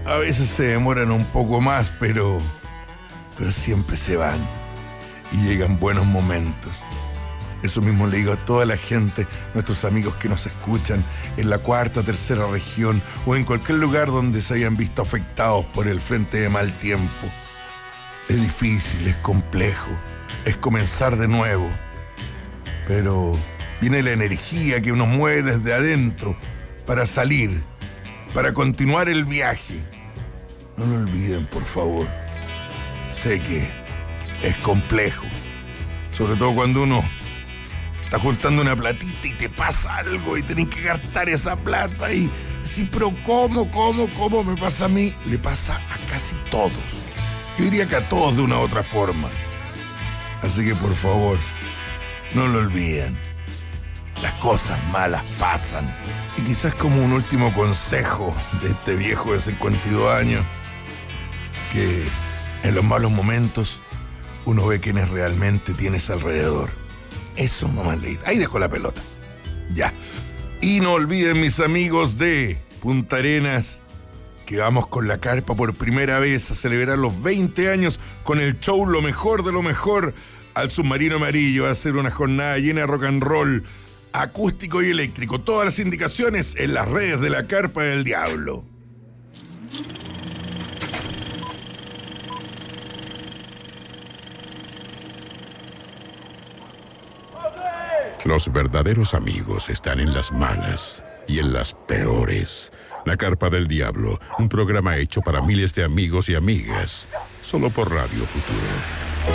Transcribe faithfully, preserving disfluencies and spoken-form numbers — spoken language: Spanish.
A veces se demoran un poco más, pero, pero siempre se van y llegan buenos momentos. Eso mismo le digo a toda la gente, nuestros amigos que nos escuchan en la cuarta, tercera región o en cualquier lugar donde se hayan visto afectados por el frente de mal tiempo. Es difícil, es complejo, es comenzar de nuevo, pero viene la energía que uno mueve desde adentro para salir, para continuar el viaje. No lo olviden, por favor. Sé que es complejo, sobre todo cuando uno está juntando una platita y te pasa algo y tenés que gastar esa plata y sí, pero ¿cómo, cómo, cómo me pasa a mí? Le pasa a casi todos. Yo diría que a todos de una u otra forma. Así que por favor, no lo olviden. Las cosas malas pasan. Y quizás como un último consejo de este viejo de cincuenta y dos años, que en los malos momentos uno ve quiénes realmente tienes alrededor. Eso nomás leí. Ahí dejo la pelota. Ya. Y no olviden, mis amigos de Punta Arenas, que vamos con la carpa por primera vez a celebrar los veinte años con el show Lo Mejor de lo Mejor al Submarino Amarillo. Va a ser una jornada llena de rock and roll, acústico y eléctrico. Todas las indicaciones en las redes de la Carpa del Diablo. Los verdaderos amigos están en las malas y en las peores. La Carpa del Diablo, un programa hecho para miles de amigos y amigas, solo por Radio Futuro.